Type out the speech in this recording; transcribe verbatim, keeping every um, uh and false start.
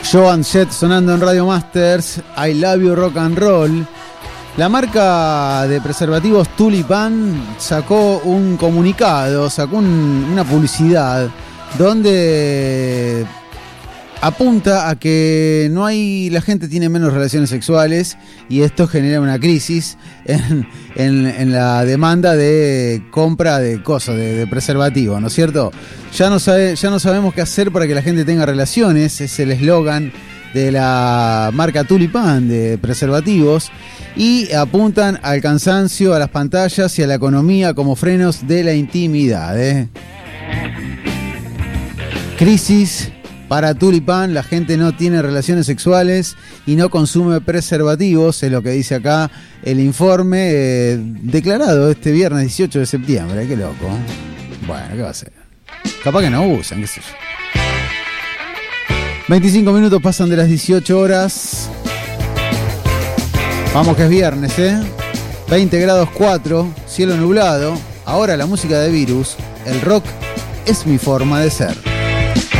Joan Jett sonando en Radio Masters, I Love You Rock and Roll. La marca de preservativos Tulipan sacó un comunicado, sacó un, una publicidad donde apunta a que no hay, la gente tiene menos relaciones sexuales y esto genera una crisis en, en, en la demanda de compra de cosas, de, de preservativos, ¿no es cierto? Ya no, sabe, ya no sabemos qué hacer para que la gente tenga relaciones, es el eslogan de la marca Tulipan de preservativos, y apuntan al cansancio, a las pantallas y a la economía como frenos de la intimidad, ¿eh? Crisis para Tulipan, la gente no tiene relaciones sexuales y no consume preservativos, es lo que dice acá el informe eh, declarado este viernes dieciocho de septiembre. Qué loco. Bueno, ¿qué va a ser? Capaz que no usan, qué sé yo. veinticinco minutos pasan de las dieciocho horas. Vamos que es viernes, ¿eh? veinte grados cuatro, cielo nublado. Ahora la música de Virus. El rock es mi forma de ser.